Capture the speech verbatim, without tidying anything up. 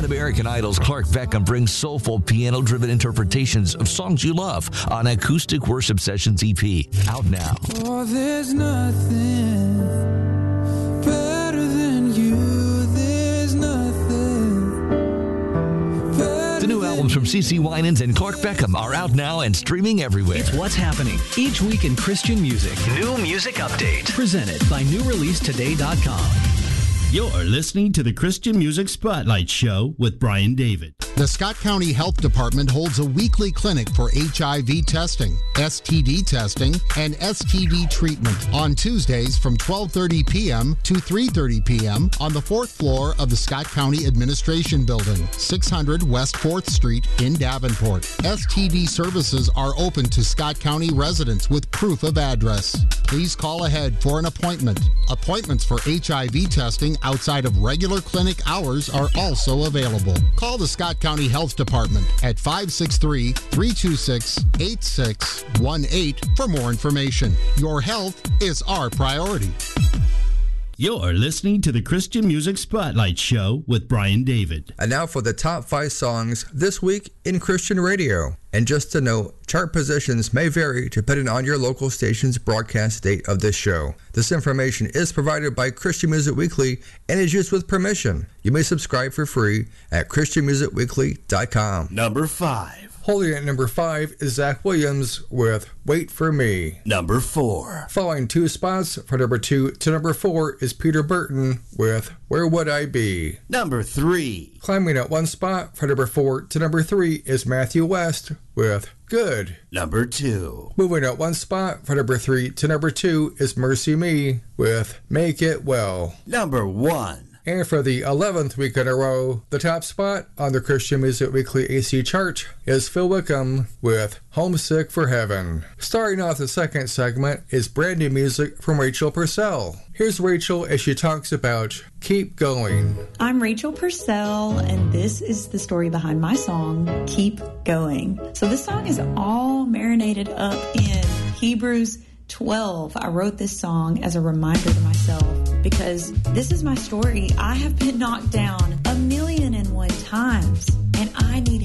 American Idol's Clark Beckham brings soulful, piano-driven interpretations of songs you love on Acoustic Worship Sessions E P. Out now. Oh, there's nothing better than you. There's nothing better. The new albums from CeCe Winans and Clark Beckham are out now and streaming everywhere. It's what's happening each week in Christian music. New Music Update. Presented by new release today dot com. You're listening to the Christian Music Spotlight Show with Brian David. The Scott County Health Department holds a weekly clinic for H I V testing, S T D testing, and S T D treatment on Tuesdays from twelve thirty p.m. to three thirty p.m. on the fourth floor of the Scott County Administration Building, six hundred West fourth Street in Davenport. S T D services are open to Scott County residents with proof of address. Please call ahead for an appointment. Appointments for H I V testing outside of regular clinic hours are also available. Call the Scott County Health Department at five six three, three two six, eight six one eight for more information. Your health is our priority. You're listening to the Christian Music Spotlight Show with Brian David. And now for the top five songs this week in Christian radio. And just to note, chart positions may vary depending on your local station's broadcast date of this show. This information is provided by Christian Music Weekly and is used with permission. You may subscribe for free at christian music weekly dot com. Number five. Holding at number five is Zach Williams with Wait For Me. Number four. Falling two spots from number two to number four is Peter Burton with Where Would I Be? Number three. Climbing at one spot from number four to number three is Matthew West with Good. Number two. Moving up one spot from number three to number two is Mercy Me with Make It Well. Number one. And for the eleventh week in a row, the top spot on the Christian Music Weekly A C chart is Phil Wickham with Homesick for Heaven. Starting off the second segment is brand new music from Rachel Purcell. Here's Rachel as she talks about Keep Going. I'm Rachel Purcell, and this is the story behind my song, Keep Going. So this song is all marinated up in Hebrews twelve. I wrote this song as a reminder to myself because this is my story. I have been knocked down a million and one times, and I need